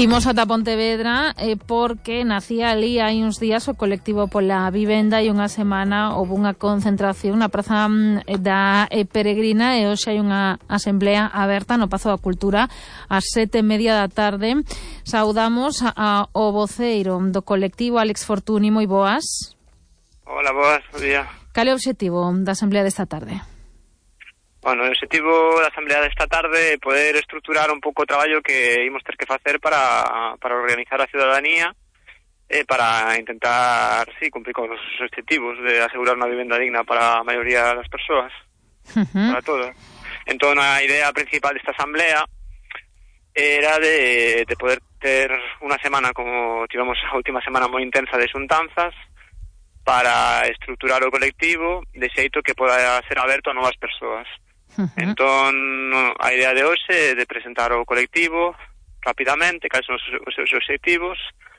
Imos ata Pontevedra porque nacía ali hai uns días o colectivo pola vivenda e unha semana houve unha concentración na Praza da Peregrina e hoxe hai unha asamblea aberta no Pazo da Cultura ás 7:30 da tarde. Saudamos ao voceiro do colectivo, Álex Fortuny, moi boas. Hola, boas, bo día. Cal é o obxectivo da asamblea desta tarde? Bueno, o objetivo da asamblea desta tarde é poder estruturar un pouco o traballo que imos ter que facer para organizar a ciudadanía e para intentar, cumprir con os objetivos de asegurar unha vivenda digna para a maioría das persoas, para todas. Entón, a idea principal desta asamblea era de poder ter unha semana, como tivemos a última semana moi intensa de xuntanzas, para estruturar o colectivo de xeito que poda ser aberto a novas persoas. Entón, a idea de hoxe é de presentar o colectivo rapidamente, cales son os seus obxectivos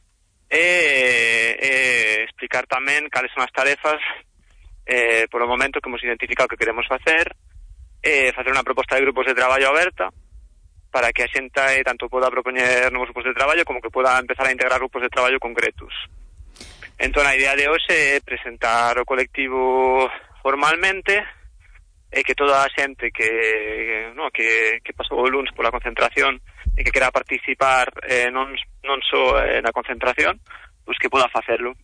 e explicar tamén cales son as tarefas por o momento que hemos identificado que queremos facer, facer unha proposta de grupos de traballo aberta para que a xente tanto poda propoñer novos grupos de traballo como que poda empezar a integrar grupos de traballo concretos. Entón, a idea de hoxe é presentar o colectivo formalmente e que toda a xente que pasou o lunes pola concentración e que quera participar non só na concentración, pois que poda facelo.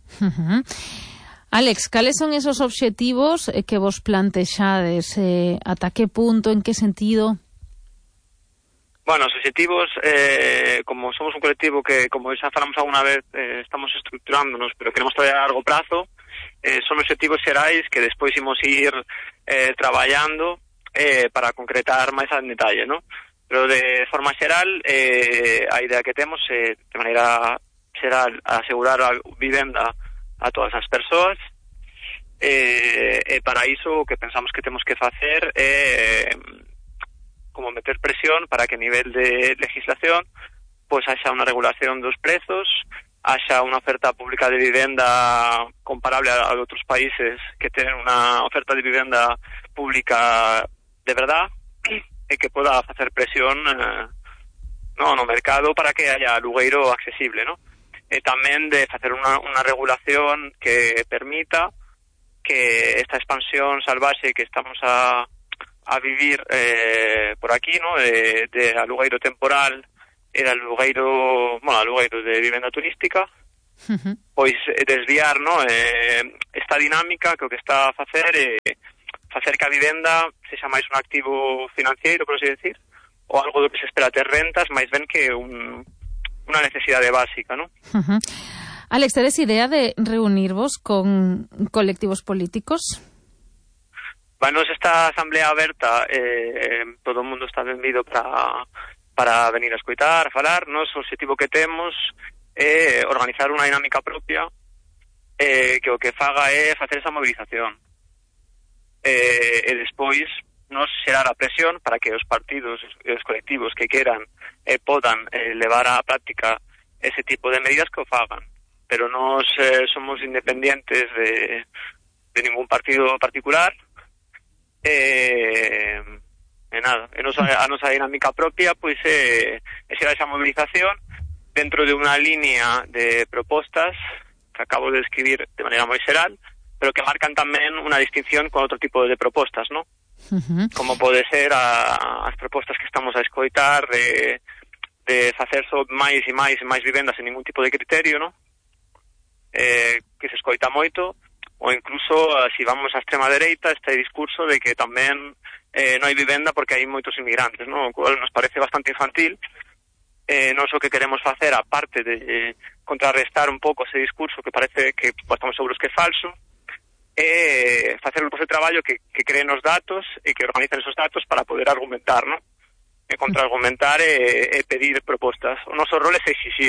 Álex, cales son esos obxectivos que vos plantexades? Ata que punto, en que sentido? Bueno, os obxectivos, como somos un colectivo que, como xa falamos alguna vez, estamos estruturándonos, pero queremos traballar a largo prazo, son obxectivos xerais que despois imos ir traballando para concretar máis en detalle, ¿no? Pero de forma xeral, a idea que temos de maneira xeral asegurar a vivenda a todas as persoas, e para iso o que pensamos que temos que facer é como meter presión para que a nivel de legislación pois haxa unha regulación dos prezos, haxa unha oferta pública de vivenda comparable a outros países que tenen unha oferta de vivenda pública de verdad e que poda facer presión no mercado para que haya alugueiro accesible, ¿no? E tamén de facer unha regulación que permita que esta expansión salvaxe que estamos a vivir por aquí, ¿no? De alugueiro temporal e de alugueiro de vivenda turística, pois desviar, ¿no? Esta dinámica que o que está a facer é facer que a vivenda sexa máis un activo financiero, por así decir, ou algo do que se espera ter rentas, máis ben que unha necesidade básica, ¿no? Álex, tedes idea de reunirvos con colectivos políticos? Bueno, esta asamblea aberta, todo o mundo está benvido para venir a escoitar, a falar. Nos o objetivo que temos é organizar unha dinámica propia que o que faga é facer esa movilización e despois nos xerar a presión para que os partidos e os colectivos que queran podan levar á práctica ese tipo de medidas que o fagan, pero nos somos independientes de ningún partido particular. A nosa dinámica propia pois é xerar esa movilización dentro de unha línea de propostas que acabo de describir de maneira moi xeral, pero que marcan tamén unha distinción con outro tipo de propostas, ¿no? Como pode ser as propostas que estamos a escoitar de facer só máis e máis vivendas sen ningún tipo de criterio, ¿no? Que se escoita moito, ou incluso, se vamos á extrema dereita, este discurso de que tamén non hai vivenda porque hai moitos inmigrantes, ¿no? O cual nos parece bastante infantil. Non o que queremos facer, aparte de contrarrestar un pouco ese discurso que parece que estamos seguros que é falso, é facer grupos de traballo que creen os datos e que organicen esos datos para poder argumentar, ¿no? E contraargumentar e pedir propostas. O noso rol é exixir.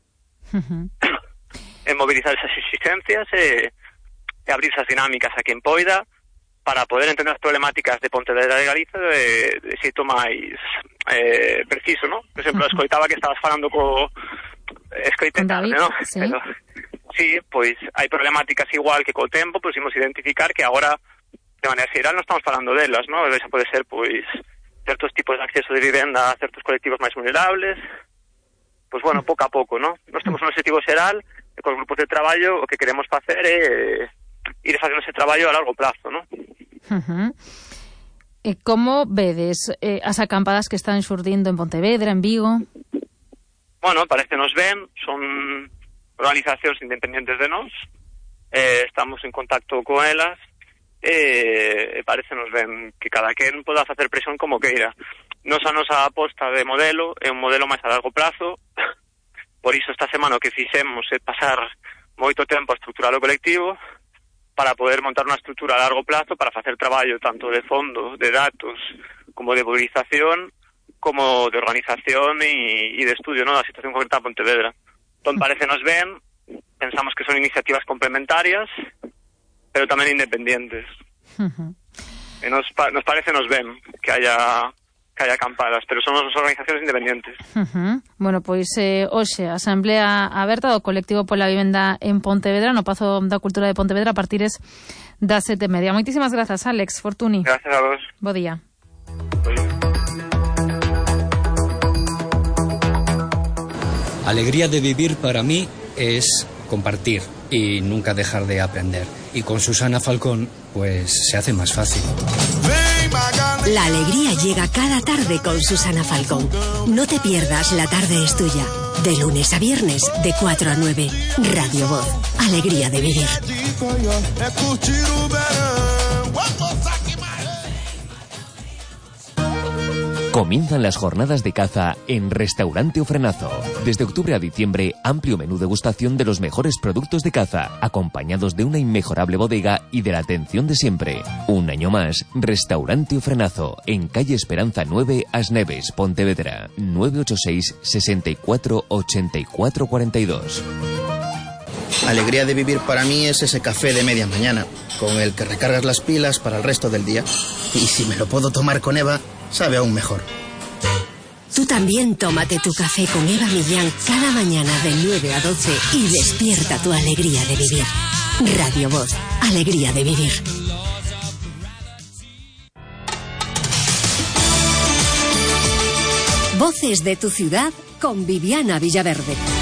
E mobilizar esas exigencias e abrir esas dinámicas a quen poida para poder entender as problemáticas de Pontevedra de Galiza de xeito máis preciso, ¿no? Por exemplo, escoitaba que estabas falando escoite tarde, ¿no? Sí. Pero, sí, pois hai problemáticas igual que co tempo, pois imos identificar que agora de maneira xeral non estamos falando delas, ¿no? Esa pode ser, pois, certos tipos de acceso de vivenda a certos colectivos máis vulnerables, pois bueno, pouco a pouco, non? Nós temos un objetivo xeral e cos grupos de traballo o que queremos facer é ir facendo ese traballo a largo plazo, non? E como vedes as acampadas que están xurdindo en Pontevedra, en Vigo? Bueno, parecenos ben, son organizacións independentes de nós, estamos en contacto con elas, e parecenos ben que cada quen poda facer presión como queira. Nos a nosa aposta de modelo é un modelo máis a largo plazo, por iso esta semana o que fixemos é pasar moito tempo a estruturar o colectivo para poder montar unha estrutura a largo plazo para facer traballo tanto de fondo, de datos, como de movilización, como de organización e de estudio, ¿no?, da situación concreta de Pontevedra. Entón, parecenos ben, pensamos que son iniciativas complementarias, pero tamén independientes. E nos parecenos ben que haya acampadas, pero son as organizacións independientes. Bueno, pois hoxe a Asamblea Aberta do Colectivo pola Vivenda en Pontevedra, no Pazo da Cultura de Pontevedra, a partir das 7:30. Moitísimas grazas, Alex Fortuny. Gracias a vos. Bo día. Alegría de vivir para mí es compartir y nunca dejar de aprender. Y con Susana Falcón, pues se hace más fácil. La alegría llega cada tarde con Susana Falcón. No te pierdas La tarde es tuya. De lunes a viernes, de 4 a 9. Radio Voz. Alegría de vivir. Comienzan las jornadas de caza en Restaurante O Frenazo. Desde octubre a diciembre, amplio menú degustación de los mejores productos de caza, acompañados de una inmejorable bodega y de la atención de siempre. Un año más, Restaurante O Frenazo, en calle Esperanza 9, As Neves, Pontevedra, 986 64 84 42. Alegría de vivir para mí es ese café de media mañana, con el que recargas las pilas para el resto del día. Y si me lo puedo tomar con Eva, sabe aún mejor. Tú también tómate tu café con Eva Millán cada mañana de 9 a 12 y despierta tu alegría de vivir. Radio Voz, alegría de vivir. Voces de tu ciudad con Viviana Villaverde.